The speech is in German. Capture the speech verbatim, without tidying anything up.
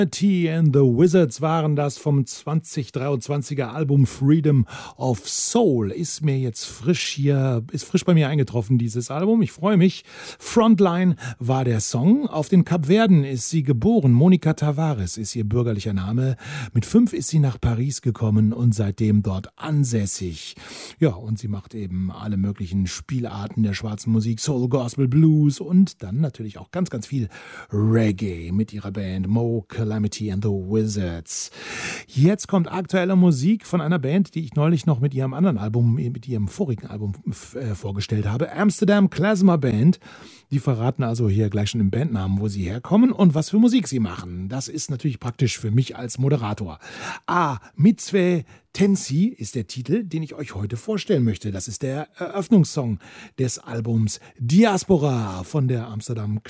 Calamity and the Wizards waren das vom zwanzig dreiundzwanziger Album Freedom of Soul. Ist mir jetzt frisch hier, ist frisch bei mir eingetroffen, dieses Album. Ich freue mich. Frontline war der Song. Auf den Kapverden ist sie geboren. Monica Tavares ist ihr bürgerlicher Name. Mit fünf ist sie nach Paris gekommen und seitdem dort ansässig. Ja, und sie macht eben alle möglichen Spielarten der schwarzen Musik, Soul, Gospel, Blues und dann natürlich auch ganz, ganz viel Reggae mit ihrer Band Mo Calamity and the Wizards. Jetzt kommt aktuelle Musik von einer Band, die ich neulich noch mit ihrem anderen Album, mit ihrem vorigen Album äh, vorgestellt habe. Amsterdam Klezmer Band. Die verraten also hier gleich schon im Bandnamen, wo sie herkommen und was für Musik sie machen. Das ist natürlich praktisch für mich als Moderator. Ah, Mitzwe Tensi ist der Titel, den ich euch heute vorstellen möchte. Das ist der Eröffnungssong des Albums Diaspora von der Amsterdam